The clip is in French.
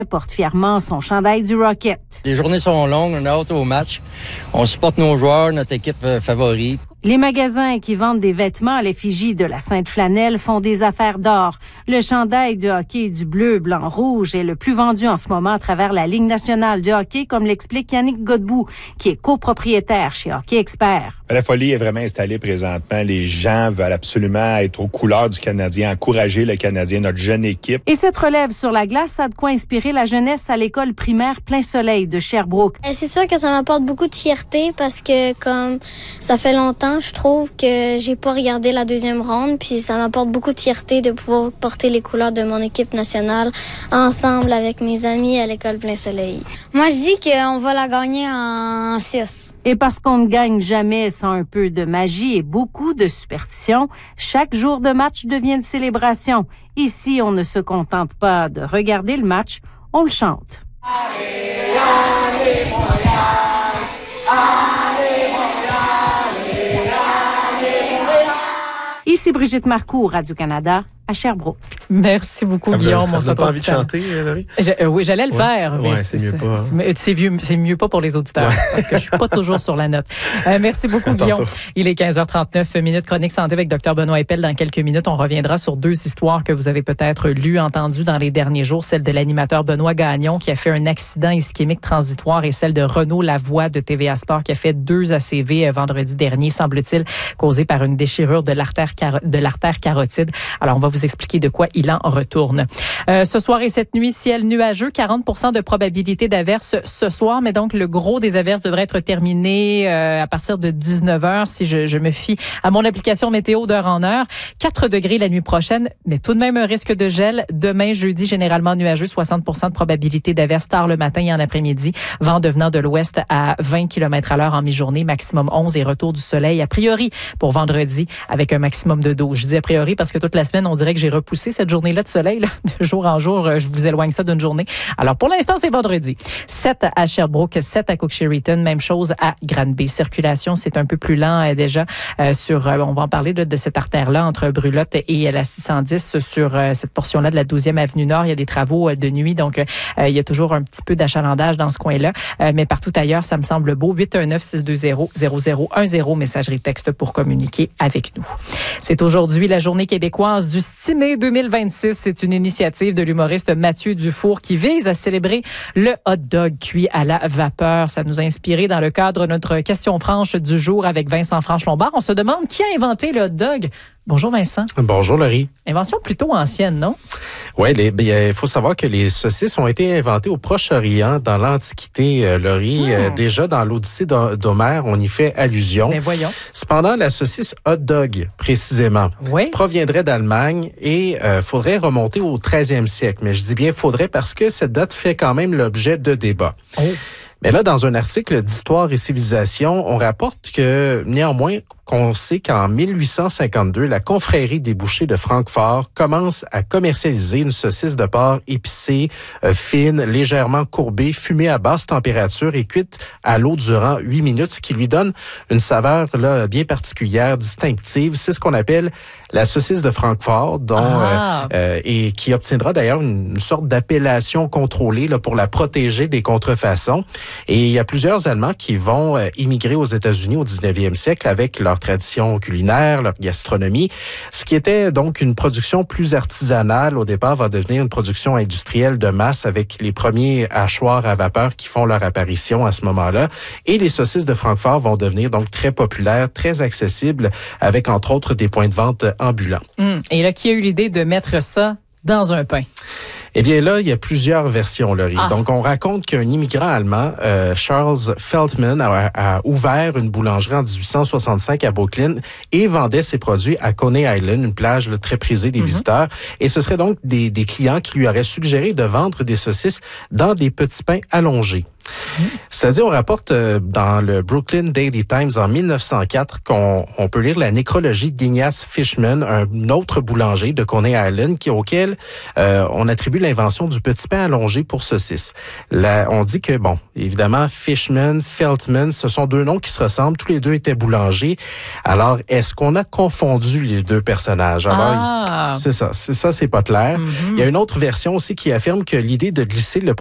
porte fièrement son chandail du Rocket. Les journées sont longues, on a hâte au match. On supporte nos joueurs, notre équipe favorite. Les magasins qui vendent des vêtements à l'effigie de la Sainte Flanelle font des affaires d'or. Le chandail de hockey du bleu, blanc, rouge est le plus vendu en ce moment à travers la Ligue nationale de hockey, comme l'explique Yannick Godbout, qui est copropriétaire chez Hockey Expert. La folie est vraiment installée présentement. Les gens veulent absolument être aux couleurs du Canadien, encourager le Canadien, notre jeune équipe. Et cette relève sur la glace a de quoi inspirer la jeunesse à l'école primaire Plein Soleil de Sherbrooke. C'est sûr que ça m'apporte beaucoup de fierté parce que comme ça fait longtemps, je trouve que j'ai pas regardé la deuxième ronde, puis ça m'apporte beaucoup de fierté de pouvoir porter les couleurs de mon équipe nationale ensemble avec mes amis à l'école Plein Soleil. Moi, je dis qu'on va la gagner en 6. Et parce qu'on ne gagne jamais sans un peu de magie et beaucoup de superstition, chaque jour de match devient une célébration. Ici, on ne se contente pas de regarder le match, on le chante. Allez, allez, Montréal! Allez, Montréal! Ici Brigitte Marcoux, Radio-Canada, à Sherbrooke. Merci beaucoup, Guillaume. Ça n'a pas envie de chanter, Laurie? Oui, j'allais le faire. Ouais, mais c'est mieux pas. C'est mieux pas pour les auditeurs, parce que je suis pas toujours sur la note. Merci beaucoup, Guillaume. Il est 15h39, chronique santé avec Dr Benoît Eppel. Dans quelques minutes, on reviendra sur deux histoires que vous avez peut-être lues, entendues dans les derniers jours. Celle de l'animateur Benoît Gagnon, qui a fait un accident ischémique transitoire, et celle de Renaud Lavoie de TVA Sport, qui a fait 2 ACV vendredi dernier, semble-t-il, causée par une déchirure de l'artère carotide. Alors, on va vous expliquer de quoi il en retourne. Ce soir et cette nuit, ciel nuageux, 40% de probabilité d'averse ce soir, mais donc le gros des averses devrait être terminé à partir de 19h si je me fie à mon application météo d'heure en heure. 4 degrés la nuit prochaine, mais tout de même un risque de gel. Demain, jeudi, généralement nuageux, 60% de probabilité d'averse tard le matin et en après-midi. Vent devenant de l'ouest à 20 km/h en mi-journée, maximum 11 et retour du soleil a priori pour vendredi avec un maximum de 12. Je dis a priori parce que toute la semaine, on dirait que j'ai repoussé cette journée-là de soleil, là, de jour en jour. Je vous éloigne ça d'une journée. Alors, pour l'instant, c'est vendredi. 7 à Sherbrooke, 7 à Cook-Sherrington, même chose à Granby. Circulation, c'est un peu plus lent déjà on va en parler de cette artère-là entre Brulotte et la 610 sur cette portion-là de la 12e Avenue Nord. Il y a des travaux de nuit, donc il y a toujours un petit peu d'achalandage dans ce coin-là. Mais partout ailleurs, ça me semble beau. 819-620-0010, messagerie texte pour communiquer avec nous. C'est aujourd'hui la journée québécoise du Stimé 2026. C'est une initiative de l'humoriste Mathieu Dufour qui vise à célébrer le hot dog cuit à la vapeur. Ça nous a inspiré dans le cadre de notre question franche du jour avec Vincent Franche-Lombard. On se demande qui a inventé le hot dog. Bonjour Vincent. Bonjour Laurie. Invention plutôt ancienne, non? Oui, il faut savoir que les saucisses ont été inventées au Proche-Orient dans l'Antiquité, Laurie. Déjà dans l'Odyssée d'Homère, on y fait allusion. Mais voyons. Cependant, la saucisse hot dog, précisément, proviendrait d'Allemagne et faudrait remonter au 13e siècle. Mais je dis bien faudrait parce que cette date fait quand même l'objet de débats. Oh. Mais là, dans un article d'Histoire et Civilisation, on rapporte que, néanmoins, qu'on sait qu'en 1852, la confrérie des bouchers de Francfort commence à commercialiser une saucisse de porc épicée, fine, légèrement courbée, fumée à basse température et cuite à l'eau durant 8 minutes, ce qui lui donne une saveur là bien particulière, distinctive. C'est ce qu'on appelle la saucisse de Francfort, et qui obtiendra d'ailleurs une sorte d'appellation contrôlée là, pour la protéger des contrefaçons. Et il y a plusieurs Allemands qui vont immigrer aux États-Unis au 19e siècle avec leur tradition culinaire, leur gastronomie. Ce qui était donc une production plus artisanale au départ va devenir une production industrielle de masse avec les premiers hachoirs à vapeur qui font leur apparition à ce moment-là. Et les saucisses de Francfort vont devenir donc très populaires, très accessibles avec entre autres des points de vente ambulants. Et là, qui a eu l'idée de mettre ça dans un pain? Eh bien là, il y a plusieurs versions, Laurie. Donc, on raconte qu'un immigrant allemand, Charles Feldman, a ouvert une boulangerie en 1865 à Brooklyn et vendait ses produits à Coney Island, une plage là, très prisée des visiteurs. Et ce serait donc des clients qui lui auraient suggéré de vendre des saucisses dans des petits pains allongés. C'est-à-dire, on rapporte dans le Brooklyn Daily Times en 1904 qu'on peut lire la nécrologie d'Ignace Fishman, un autre boulanger de Coney Island, auquel on attribue l'invention du petit pain allongé pour saucisse. On dit que, bon, évidemment, Fishman, Feltman, ce sont deux noms qui se ressemblent. Tous les deux étaient boulangers. Alors, est-ce qu'on a confondu les deux personnages? Alors, c'est ça, c'est pas clair. Il y a une autre version aussi qui affirme que l'idée de glisser le